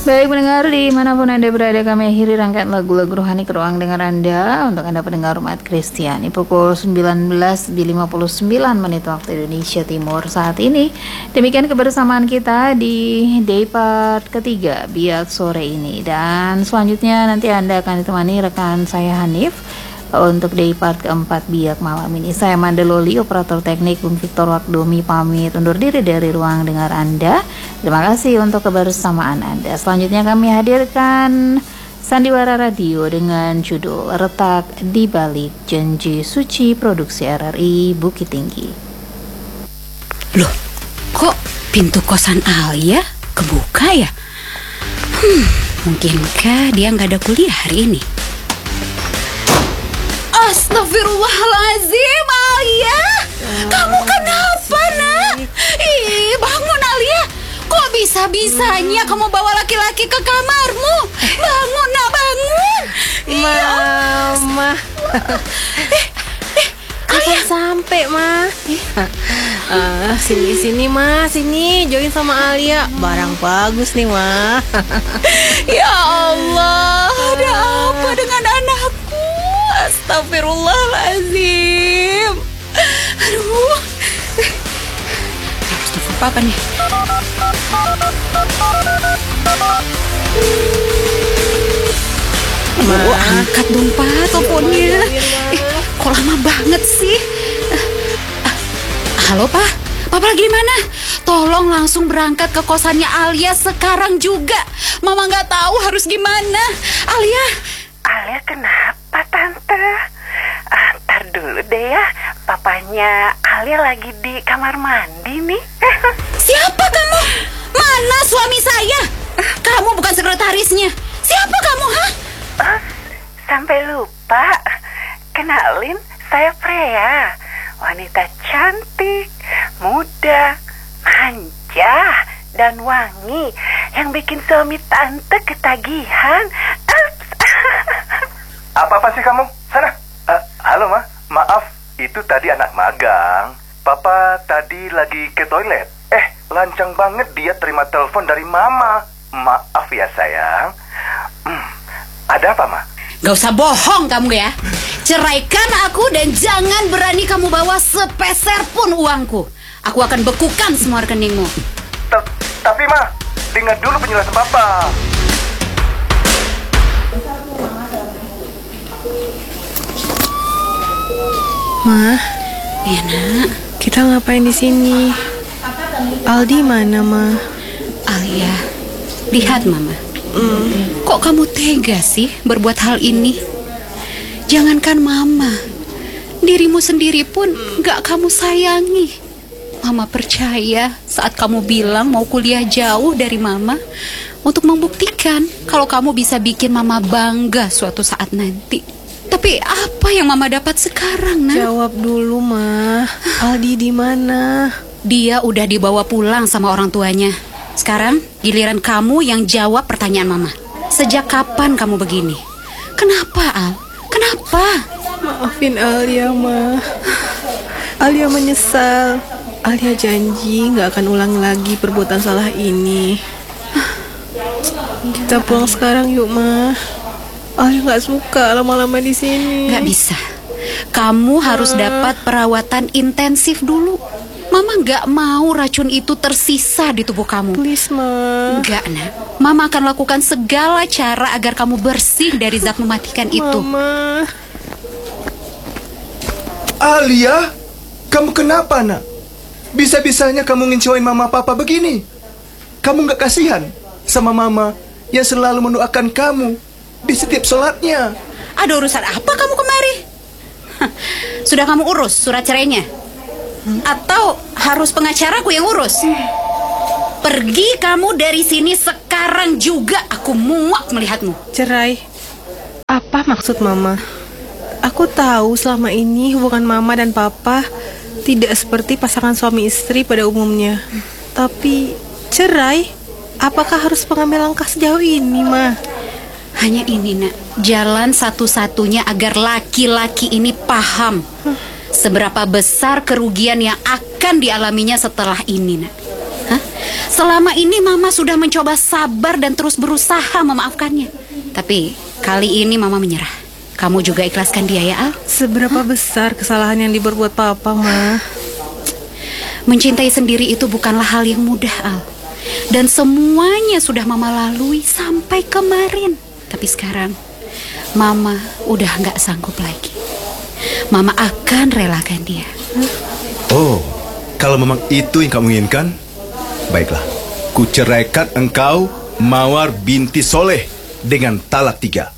Baik pendengar dimanapun Anda berada, kami akhiri rangkaian lagu-lagu rohani ke ruang dengar Anda untuk Anda pendengar umat Kristiani pukul 19:59 waktu Indonesia Timur saat ini. Demikian kebersamaan kita di day part ketiga Biak sore ini, dan selanjutnya nanti Anda akan ditemani rekan saya Hanif untuk day part keempat Biak malam ini. Saya Mandeloli, operator teknik Bung Victor Wakdomi, pamit undur diri dari ruang dengar Anda. Terima kasih untuk kebersamaan Anda. Selanjutnya kami hadirkan Sandiwara Radio dengan judul Retak di Balik Janji Suci, produksi RRI Bukit Tinggi. Loh, kok pintu kosan Alia kebuka ya? Mungkinkah dia nggak ada kuliah hari ini? Astagfirullahaladzim, Alia, kamu kenapa, nak? Ih, bangun, Alia. Kok bisa-bisanya kamu bawa laki-laki ke kamarmu? Bangun, nak, bangun. Mama. Kapan sampai, Ma? Sini, Ma. Sini, join sama Alia. Barang bagus nih, Ma. Ya Allah, ada apa dengan anakku? Astagfirullahaladzim. Aduh. Harus telepon papa nih. Angkat dong, Pak, teleponnya. Kok lama banget sih? Halo, Pak. Papa lagi di mana? Tolong langsung berangkat ke kosannya Alia sekarang juga. Mama nggak tahu harus gimana. Alia Kenapa, Tante? Ntar dulu deh ya. Papanya Alia lagi di kamar mandi nih. Siapa kamu? Mana suami saya? Kamu bukan sekretarisnya. Siapa kamu, ha? Sampai lupa. Kenalin, saya Freya. Wanita cantik, muda, manja, dan wangi yang bikin suami Tante ketagihan. Apa sih kamu? Sana. Halo, Ma. Maaf, itu tadi anak magang. Papa tadi lagi ke toilet. Lancang banget dia terima telepon dari Mama. Maaf ya, sayang. Ada apa, Ma? Gak usah bohong kamu ya. Ceraikan aku dan jangan berani kamu bawa sepeser pun uangku. Aku akan bekukan semua rekeningmu. Tapi, Ma, dengar dulu penjelasan Papa. Ma, Ya, nak. kita ngapain di sini? Aldi mana, Ma? Alia, lihat Mama. Kok kamu tega sih berbuat hal ini? Jangankan Mama, dirimu sendiri pun gak kamu sayangi. Mama percaya saat kamu bilang mau kuliah jauh dari Mama untuk membuktikan kalau kamu bisa bikin Mama bangga suatu saat nanti. Tapi apa yang Mama dapat sekarang, nak? Jawab dulu, Ma. Aldi di mana? Dia udah dibawa pulang sama orang tuanya. Sekarang giliran kamu yang jawab pertanyaan Mama. Sejak kapan kamu begini? Kenapa, Al? Kenapa? Maafin Alia, Ma. Alia menyesal. Alia janji gak akan ulang lagi perbuatan salah ini. Kita pulang sekarang yuk, Ma. Alia gak suka lama-lama di sini. Gak bisa. Kamu harus dapat perawatan intensif dulu. Mama gak mau racun itu tersisa di tubuh kamu. Please, Ma. Enggak, nak. Mama akan lakukan segala cara agar kamu bersih dari zat mematikan itu. Mama. Alia, kamu kenapa, nak? Bisa-bisanya kamu ngecewain Mama Papa begini. Kamu gak kasihan sama Mama yang selalu mendoakan kamu di setiap sholatnya? Ada urusan apa kamu kemari? Sudah kamu urus surat cerainya? Atau harus pengacaraku yang urus? Pergi kamu dari sini sekarang juga. Aku muak melihatmu. Cerai? Apa maksud Mama? Aku tahu selama ini hubungan Mama dan Papa tidak seperti pasangan suami istri pada umumnya. Tapi cerai? Apakah harus mengambil langkah sejauh ini, Ma? Hanya ini, nak, jalan satu-satunya agar laki-laki ini paham seberapa besar kerugian yang akan dialaminya setelah ini, nak. Selama ini Mama sudah mencoba sabar dan terus berusaha memaafkannya. Tapi kali ini Mama menyerah. Kamu juga ikhlaskan dia ya, Al? Seberapa besar kesalahan yang diperbuat Papa, Ma? Mencintai sendiri itu bukanlah hal yang mudah, Al. Dan semuanya sudah Mama lalui sampai kemarin. Tapi sekarang Mama udah gak sanggup lagi. Mama akan relakan dia. Oh, kalau memang itu yang kamu inginkan, baiklah. Kuceraikan engkau, Mawar binti Soleh, dengan talak 3.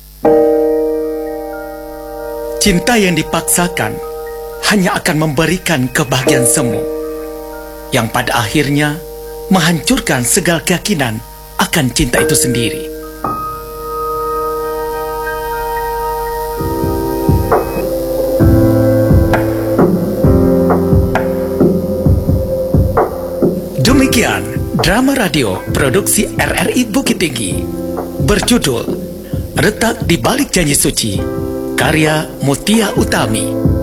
Cinta yang dipaksakan hanya akan memberikan kebahagiaan semu, yang pada akhirnya menghancurkan segala keyakinan akan cinta itu sendiri. Demikian drama radio produksi RRI Bukit Tinggi berjudul Retak di Balik Janji Suci, karya Mutia Utami.